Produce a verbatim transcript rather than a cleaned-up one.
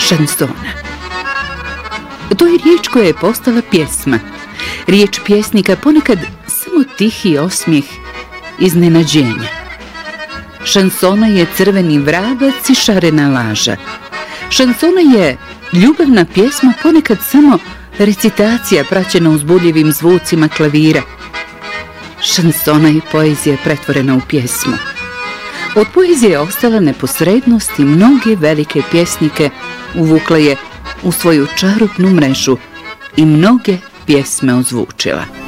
šansona. To je riječ koja je postala pjesma. Riječ pjesnika ponekad samo tihi osmijeh iznenađenja. Šansona je crveni vrabac i šarena laža. Šansona je ljubavna pjesma, ponekad samo recitacija praćena uzbudljivim zvucima klavira. Šansona je poezija pretvorena u pjesmu. Od poezije je ostala neposrednost i mnoge velike pjesnike uvukla je u svoju čarobnu mrežu i mnoge pjesme ozvučila.